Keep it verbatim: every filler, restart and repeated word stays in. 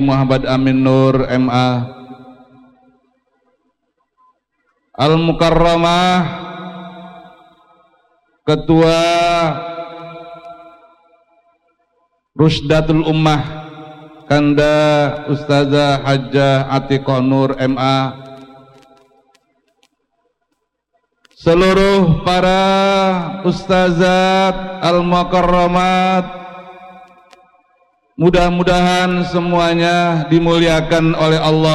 Muhammad Amin Nur M A, Al-Mukarramah Ketua Rusdatul Ummah Kanda Ustazah Hajjah Atiqah Nur M A, seluruh para ustazat al-mukarramat, mudah-mudahan semuanya dimuliakan oleh Allah